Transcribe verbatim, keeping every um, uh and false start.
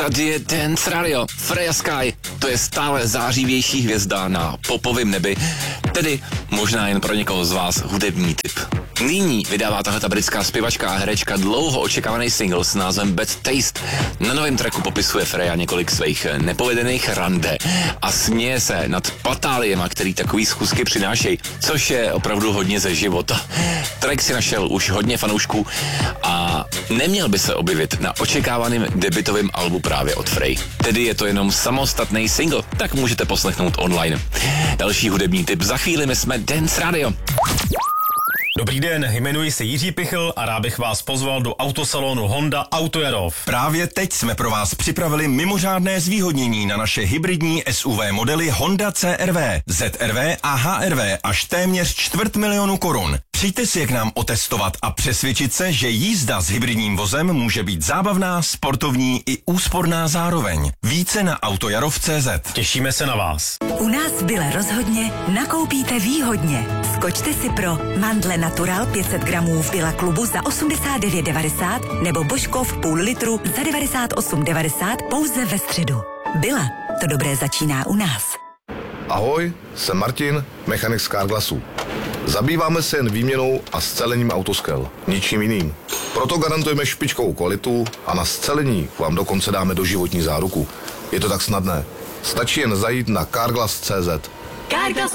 tady je Dance Radio. Freya Sky, to je stále zářivější hvězda na popovém nebi, tedy možná jen pro někoho z vás hudební tip. Nyní vydává tahle britská zpěvačka a herečka dlouho očekávaný single s názvem Bad Taste. Na novém tracku popisuje Freya několik svých nepovedených rande a směje se nad patáliema, který takový schůzky přinášejí, což je opravdu hodně ze života. Track si našel už hodně fanoušků a neměl by se objevit na očekávaném debutovém albu právě od Frey. Tedy je to jenom samostatný single, tak můžete poslechnout online. Další hudební tip za chvíli, my jsme Dance Radio. Dobrý den, jmenuji se Jiří Pichl a rád bych vás pozval do autosalonu Honda Auto Jarov. Právě teď jsme pro vás připravili mimořádné zvýhodnění na naše hybridní S U V modely Honda C R V, Z R V a H R V až téměř čtvrt milionu korun. Přijďte si je k nám otestovat a přesvědčit se, že jízda s hybridním vozem může být zábavná, sportovní i úsporná zároveň. Více na autojarov tečka cé zet. Těšíme se na vás. U nás v Bile rozhodně nakoupíte výhodně. Skočte si pro mandle Natural pět set gramů v Billa klubu za osmdesát devět devadesát nebo Božkov půl litru za devadesát osm devadesát pouze ve středu. Billa, to dobré začíná u nás. Ahoj, jsem Martin, mechanik z Carglassu. Zabýváme se jen výměnou a scelením autoskel, ničím jiným. Proto garantujeme špičkovou kvalitu a na scelení vám dokonce dáme doživotní záruku. Je to tak snadné. Stačí jen zajít na carglass tečka cé zet. Carglass